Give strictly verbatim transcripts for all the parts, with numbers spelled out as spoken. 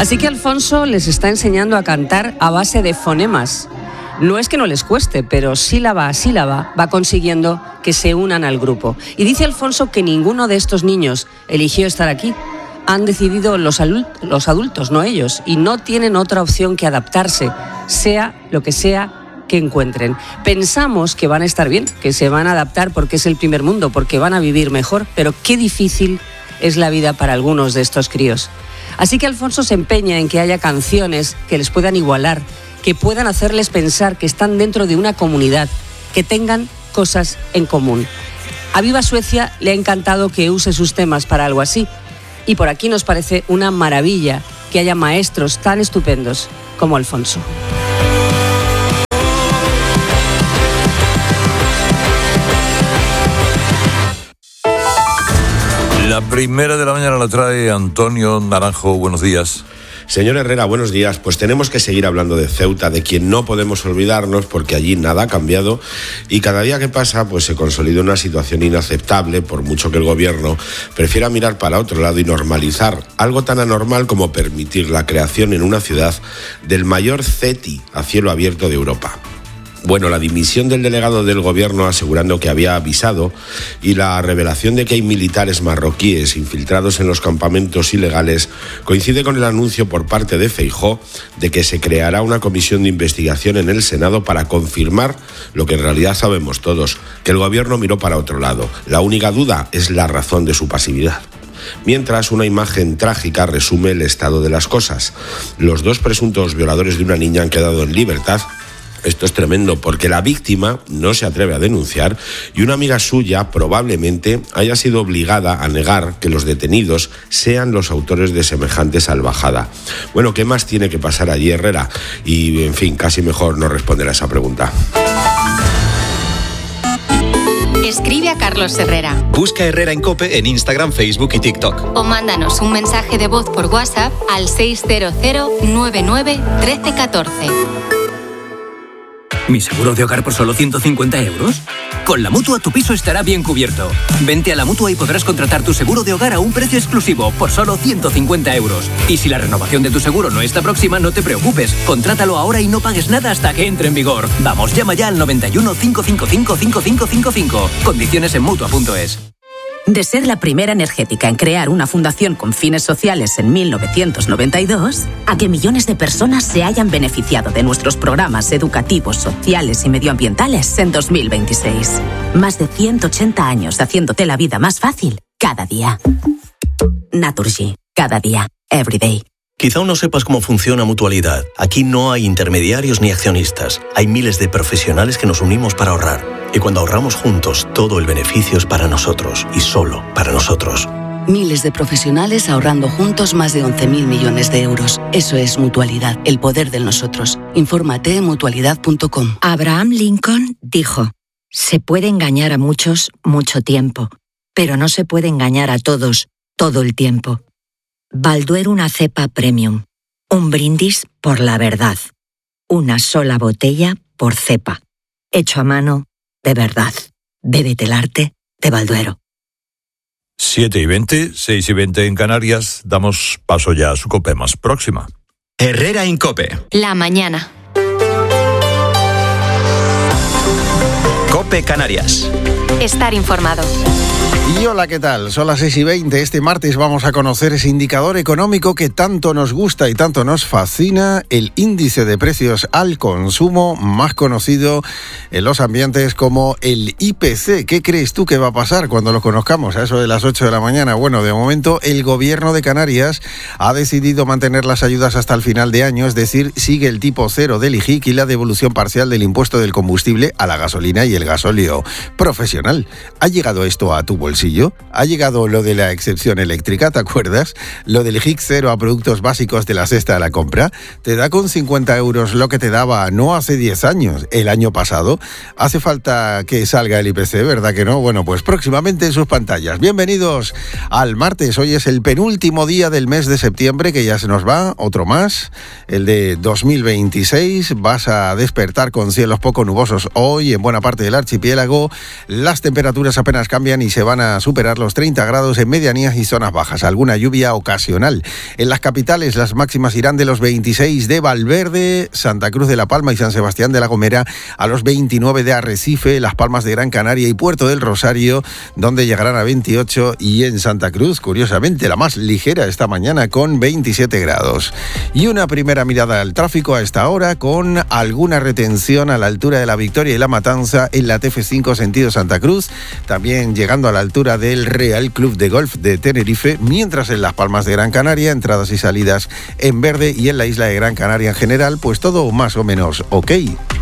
Así que Alfonso les está enseñando a cantar a base de fonemas. No es que no les cueste, pero sílaba a sílaba va consiguiendo que se unan al grupo. Y dice Alfonso que ninguno de estos niños eligió estar aquí. Han decidido los, adult- los adultos, no ellos, y no tienen otra opción que adaptarse, sea lo que sea que encuentren. Pensamos que van a estar bien, que se van a adaptar porque es el primer mundo, porque van a vivir mejor, pero qué difícil es la vida para algunos de estos críos. Así que Alfonso se empeña en que haya canciones que les puedan igualar, que puedan hacerles pensar que están dentro de una comunidad, que tengan cosas en común. A Viva Suecia le ha encantado que use sus temas para algo así, y por aquí nos parece una maravilla que haya maestros tan estupendos como Alfonso. La primera de la mañana la trae Antonio Naranjo. Buenos días. Señor Herrera, buenos días. Pues tenemos que seguir hablando de Ceuta, de quien no podemos olvidarnos porque allí nada ha cambiado y cada día que pasa pues se consolida una situación inaceptable, por mucho que el gobierno prefiera mirar para otro lado y normalizar algo tan anormal como permitir la creación en una ciudad del mayor C E T I a cielo abierto de Europa. Bueno, la dimisión del delegado del gobierno asegurando que había avisado y la revelación de que hay militares marroquíes infiltrados en los campamentos ilegales coincide con el anuncio por parte de Feijóo de que se creará una comisión de investigación en el Senado para confirmar lo que en realidad sabemos todos, que el gobierno miró para otro lado. La única duda es la razón de su pasividad. Mientras, una imagen trágica resume el estado de las cosas. Los dos presuntos violadores de una niña han quedado en libertad. Esto es tremendo porque la víctima no se atreve a denunciar y una amiga suya probablemente haya sido obligada a negar que los detenidos sean los autores de semejante salvajada. Bueno, ¿qué más tiene que pasar allí, Herrera? Y, en fin, casi mejor no responder a esa pregunta. Escribe a Carlos Herrera. Busca Herrera en COPE en Instagram, Facebook y TikTok. O mándanos un mensaje de voz por WhatsApp al seis cero cero nueve nueve uno tres uno cuatro. ¿Mi seguro de hogar por solo ciento cincuenta euros? Con la Mutua tu piso estará bien cubierto. Vente a la Mutua y podrás contratar tu seguro de hogar a un precio exclusivo por solo ciento cincuenta euros. Y si la renovación de tu seguro no está próxima, no te preocupes. Contrátalo ahora y no pagues nada hasta que entre en vigor. Vamos, llama ya al noventa y uno, cinco cinco cinco, cinco cinco cinco cinco. Condiciones en Mutua punto es. De ser la primera energética en crear una fundación con fines sociales en mil novecientos noventa y dos, a que millones de personas se hayan beneficiado de nuestros programas educativos, sociales y medioambientales en dos mil veintiséis. Más de ciento ochenta años haciéndote la vida más fácil cada día. Naturgy. Cada día. Every day. Quizá aún no sepas cómo funciona Mutualidad. Aquí no hay intermediarios ni accionistas. Hay miles de profesionales que nos unimos para ahorrar. Y cuando ahorramos juntos, todo el beneficio es para nosotros y solo para nosotros. Miles de profesionales ahorrando juntos más de once mil millones de euros. Eso es Mutualidad, el poder del nosotros. Infórmate en mutualidad punto com. Abraham Lincoln dijo: se puede engañar a muchos mucho tiempo, pero no se puede engañar a todos todo el tiempo. Balduero, una cepa premium. Un brindis por la verdad. Una sola botella por cepa. Hecho a mano de verdad. Bébete el arte de Balduero. siete y veinte, seis y veinte en Canarias. Damos paso ya a su COPE más próxima. Herrera en COPE. La mañana. COPE Canarias. Estar informado. Y hola, ¿qué tal? Son las seis y veinte. Este martes vamos a conocer ese indicador económico que tanto nos gusta y tanto nos fascina, el índice de precios al consumo, más conocido en los ambientes como el I P C. ¿Qué crees tú que va a pasar cuando lo conozcamos a eso de las ocho de la mañana? Bueno, de momento el gobierno de Canarias ha decidido mantener las ayudas hasta el final de año, es decir, sigue el tipo cero del I G I C y la devolución parcial del impuesto del combustible a la gasolina y el gasóleo profesional. ¿Ha llegado esto a tu bolsillo? ¿Ha llegado lo de la excepción eléctrica? ¿Te acuerdas? Lo del I G I C cero a productos básicos de la cesta de la compra. Te da con cincuenta euros lo que te daba no hace diez años, el año pasado. Hace falta que salga el I P C, ¿verdad que no? Bueno, pues próximamente en sus pantallas. Bienvenidos al martes. Hoy es el penúltimo día del mes de septiembre, que ya se nos va, otro más, el de dos mil veintiséis. Vas a despertar con cielos poco nubosos hoy en buena parte del archipiélago. Las Las temperaturas apenas cambian y se van a superar los treinta grados en medianías y zonas bajas. Alguna lluvia ocasional. En las capitales las máximas irán de los veintiséis de Valverde, Santa Cruz de la Palma y San Sebastián de la Gomera a los veintinueve de Arrecife, Las Palmas de Gran Canaria y Puerto del Rosario, donde llegarán a veintiocho, y en Santa Cruz, curiosamente, la más ligera esta mañana con veintisiete grados. Y una primera mirada al tráfico a esta hora con alguna retención a la altura de La Victoria y La Matanza en la T F cinco sentido Santa Cruz, también llegando a la altura del Real Club de Golf de Tenerife, mientras en Las Palmas de Gran Canaria, entradas y salidas en verde, y en la isla de Gran Canaria en general, pues todo más o menos ok.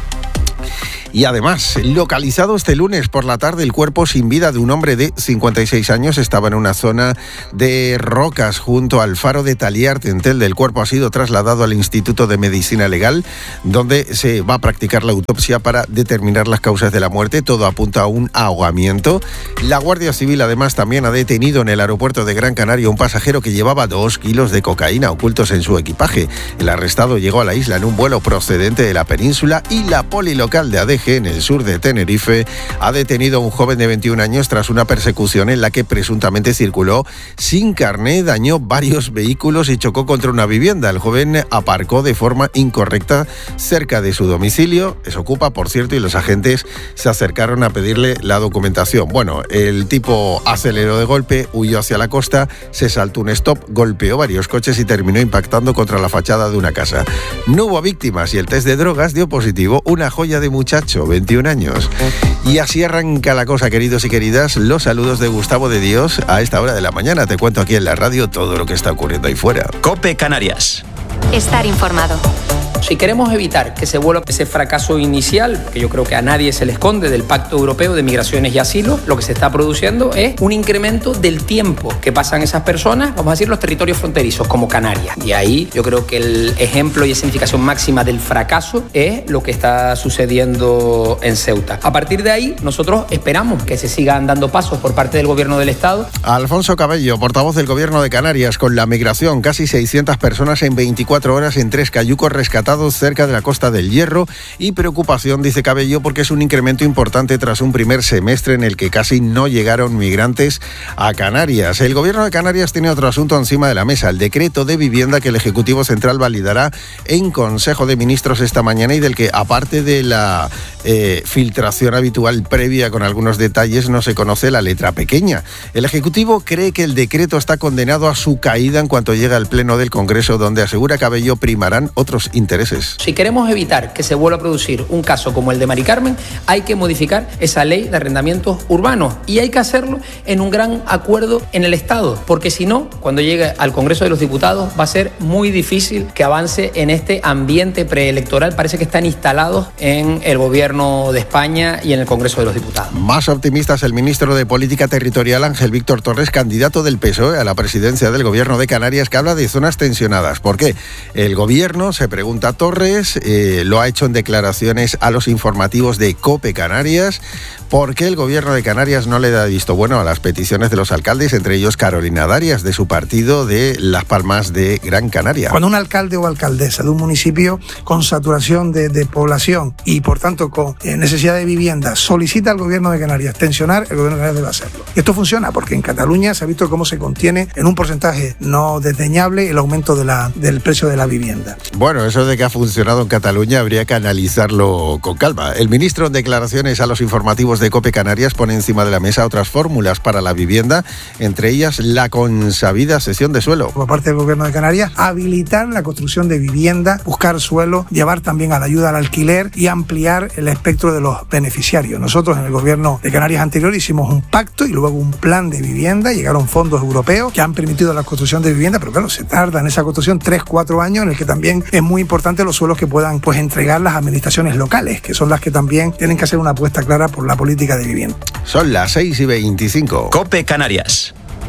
Y además, localizado este lunes por la tarde, el cuerpo sin vida de un hombre de cincuenta y seis años estaba en una zona de rocas junto al faro de Taliart-Entel. El cuerpo ha sido trasladado al Instituto de Medicina Legal, donde se va a practicar la autopsia para determinar las causas de la muerte. Todo apunta a un ahogamiento. La Guardia Civil además también ha detenido en el aeropuerto de Gran Canaria un pasajero que llevaba dos kilos de cocaína ocultos en su equipaje. El arrestado llegó a la isla en un vuelo procedente de la península, y la poli local de A D G en el sur de Tenerife ha detenido a un joven de veintiún años tras una persecución en la que presuntamente circuló sin carné, dañó varios vehículos y chocó contra una vivienda. El joven aparcó de forma incorrecta cerca de su domicilio, eso ocupa, por cierto, y los agentes se acercaron a pedirle la documentación. Bueno, el tipo aceleró de golpe, huyó hacia la costa, se saltó un stop, golpeó varios coches y terminó impactando contra la fachada de una casa. No hubo víctimas y el test de drogas dio positivo. Una joya de muchacho, veintiún años. Y así arranca la cosa, queridos y queridas. Los saludos de Gustavo de Dios a esta hora de la mañana. Te cuento aquí en la radio todo lo que está ocurriendo ahí fuera. COPE Canarias. Estar informado. Si queremos evitar que se vuelva ese fracaso inicial, que yo creo que a nadie se le esconde, del Pacto Europeo de Migraciones y Asilo, lo que se está produciendo es un incremento del tiempo que pasan esas personas, vamos a decir, los territorios fronterizos, como Canarias. Y ahí yo creo que el ejemplo y escenificación máxima del fracaso es lo que está sucediendo en Ceuta. A partir de ahí, nosotros esperamos que se sigan dando pasos por parte del Gobierno del Estado. Alfonso Cabello, portavoz del Gobierno de Canarias, con la migración, casi seiscientas personas en veinticuatro horas en tres cayucos rescatados cerca de la Costa del Hierro, y preocupación, dice Cabello, porque es un incremento importante tras un primer semestre en el que casi no llegaron migrantes a Canarias. El Gobierno de Canarias tiene otro asunto encima de la mesa, el decreto de vivienda que el Ejecutivo Central validará en Consejo de Ministros esta mañana, y del que, aparte de la eh, filtración habitual previa con algunos detalles, no se conoce la letra pequeña. El Ejecutivo cree que el decreto está condenado a su caída en cuanto llegue al Pleno del Congreso, donde, asegura Cabello, primarán otros intereses. Si queremos evitar que se vuelva a producir un caso como el de Mari Carmen, hay que modificar esa ley de arrendamientos urbanos, y hay que hacerlo en un gran acuerdo en el Estado, porque si no, cuando llegue al Congreso de los Diputados va a ser muy difícil que avance en este ambiente preelectoral. Parece que están instalados en el Gobierno de España y en el Congreso de los Diputados. Más optimistas el ministro de Política Territorial, Ángel Víctor Torres, candidato del P S O E a la presidencia del Gobierno de Canarias, que habla de zonas tensionadas. ¿Por qué? El Gobierno, se pregunta Torres, eh, lo ha hecho en declaraciones a los informativos de COPE Canarias. ¿Por qué el Gobierno de Canarias no le da visto bueno a las peticiones de los alcaldes, entre ellos Carolina Darias, de su partido de Las Palmas de Gran Canaria? Cuando un alcalde o alcaldesa de un municipio con saturación de, de población y, por tanto, con eh, necesidad de vivienda solicita al Gobierno de Canarias tensionar, el Gobierno de Canarias debe hacerlo. Y esto funciona porque en Cataluña se ha visto cómo se contiene en un porcentaje no desdeñable el aumento de la, del precio de la vivienda. Bueno, eso de que ha funcionado en Cataluña habría que analizarlo con calma. El ministro, en declaraciones a los informativos de COPE Canarias, pone encima de la mesa otras fórmulas para la vivienda, entre ellas la consabida cesión de suelo. Por parte del Gobierno de Canarias, habilitar la construcción de vivienda, buscar suelo, llevar también a la ayuda al alquiler y ampliar el espectro de los beneficiarios. Nosotros en el Gobierno de Canarias anterior hicimos un pacto y luego un plan de vivienda, llegaron fondos europeos que han permitido la construcción de vivienda, pero claro, se tarda en esa construcción tres, cuatro años, en el que también es muy importante los suelos que puedan pues entregar las administraciones locales, que son las que también tienen que hacer una apuesta clara por la política de vivienda. Son las seis y veinticinco. COPE Canarias.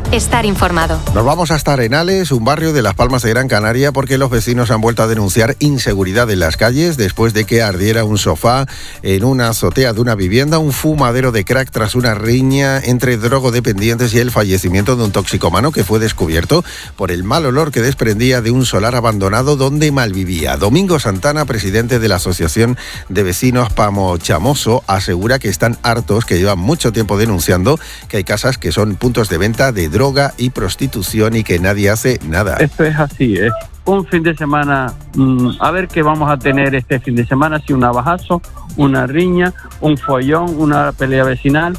Estar informado. Nos vamos hasta Arenales, un barrio de Las Palmas de Gran Canaria, porque los vecinos han vuelto a denunciar inseguridad en las calles después de que ardiera un sofá en una azotea de una vivienda, un fumadero de crack tras una riña entre drogodependientes y el fallecimiento de un toxicómano que fue descubierto por el mal olor que desprendía de un solar abandonado donde malvivía. Domingo Santana, presidente de la Asociación de Vecinos Pamochamoso, asegura que están hartos, que llevan mucho tiempo denunciando que hay casas que son puntos de venta de drogas droga y prostitución y que nadie hace nada. Esto es así, es un fin de semana, mmm, a ver qué vamos a tener este fin de semana, si un navajazo, una riña, un follón, una pelea vecinal.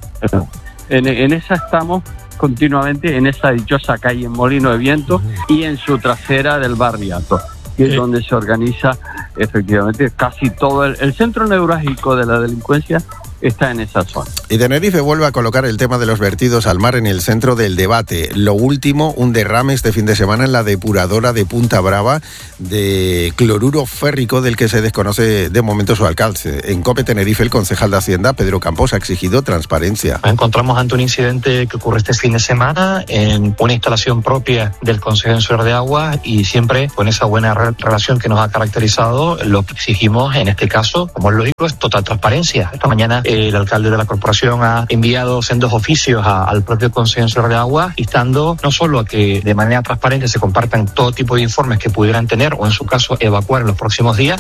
En, en esa estamos continuamente, en esa dichosa calle en Molino de Viento y en su trasera del Barriato, que es donde se organiza efectivamente casi todo el, el centro neurálgico de la delincuencia. Está en esa zona. Y Tenerife vuelve a colocar el tema de los vertidos al mar en el centro del debate. Lo último, un derrame este fin de semana en la depuradora de Punta Brava de cloruro férrico del que se desconoce de momento su alcance. En COPE Tenerife, el concejal de Hacienda, Pedro Campos, ha exigido transparencia. Nos encontramos ante un incidente que ocurre este fin de semana en una instalación propia del Consejo Insular de Agua y siempre con esa buena re- relación que nos ha caracterizado, lo que exigimos en este caso, como es lógico, es total transparencia. Esta mañana el alcalde de la corporación ha enviado sendos oficios a, al propio Consejo Insular de Agua, instando no solo a que de manera transparente se compartan todo tipo de informes que pudieran tener o en su caso evacuar en los próximos días.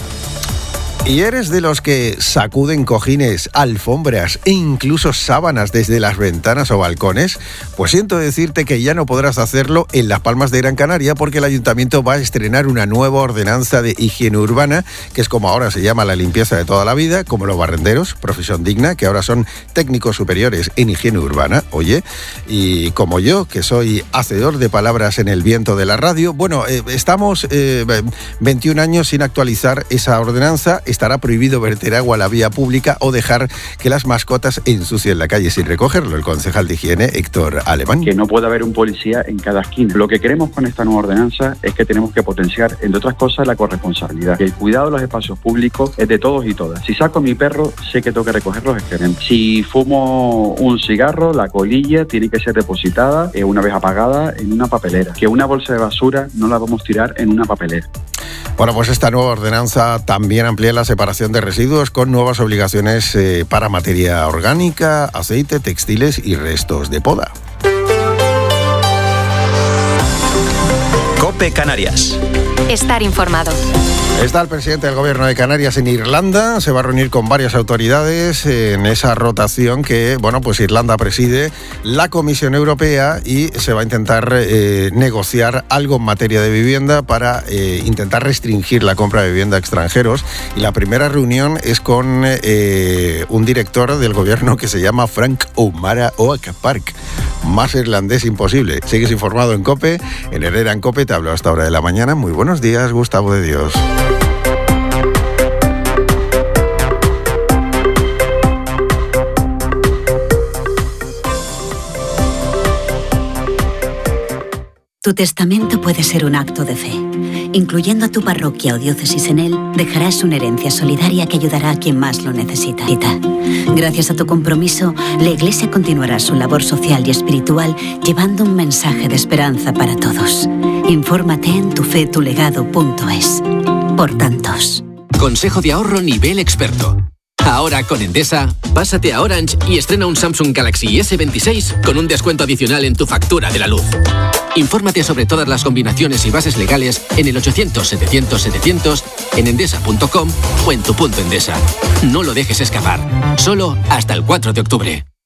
¿Y eres de los que sacuden cojines, alfombras e incluso sábanas desde las ventanas o balcones? Pues siento decirte que ya no podrás hacerlo en Las Palmas de Gran Canaria porque el ayuntamiento va a estrenar una nueva ordenanza de higiene urbana, que es como ahora se llama la limpieza de toda la vida, como los barrenderos, profesión digna, que ahora son técnicos superiores en higiene urbana, oye, y como yo, que soy hacedor de palabras en el viento de la radio, bueno, eh, estamos eh, veintiún años sin actualizar esa ordenanza. Estará prohibido verter agua a la vía pública o dejar que las mascotas ensucien la calle sin recogerlo. El concejal de higiene, Héctor Alemán. Que no puede haber un policía en cada esquina. Lo que queremos con esta nueva ordenanza es que tenemos que potenciar, entre otras cosas, la corresponsabilidad. El cuidado de los espacios públicos es de todos y todas. Si saco a mi perro, sé que tengo que recogerlos excelente. Si fumo un cigarro, la colilla tiene que ser depositada eh, una vez apagada en una papelera. Que una bolsa de basura no la vamos a tirar en una papelera. Bueno, pues esta nueva ordenanza también amplía la separación de residuos con nuevas obligaciones eh, para materia orgánica, aceite, textiles y restos de poda. COPE Canarias. Estar informado. Está el presidente del Gobierno de Canarias en Irlanda, se va a reunir con varias autoridades en esa rotación que, bueno, pues Irlanda preside la Comisión Europea y se va a intentar eh, negociar algo en materia de vivienda para eh, intentar restringir la compra de vivienda a extranjeros. Y la primera reunión es con eh, un director del Gobierno que se llama Frank O'Mara Oak Park. Más irlandés imposible. Sigues informado en COPE, en Herrera en COPE, te hablo hasta hora de la mañana. Muy buenos días, Gustavo de Dios. Tu testamento puede ser un acto de fe. Incluyendo a tu parroquia o diócesis en él, dejarás una herencia solidaria que ayudará a quien más lo necesita. Gracias a tu compromiso, la Iglesia continuará su labor social y espiritual llevando un mensaje de esperanza para todos. Infórmate en tu fe tu legado punto es. Por tantos. Consejo de ahorro nivel experto. Ahora con Endesa, pásate a Orange y estrena un Samsung Galaxy ese veintiséis con un descuento adicional en tu factura de la luz. Infórmate sobre todas las combinaciones y bases legales en el ochocientos setecientos setecientos, en endesa punto com o en tu punto Endesa. No lo dejes escapar. Solo hasta el cuatro de octubre.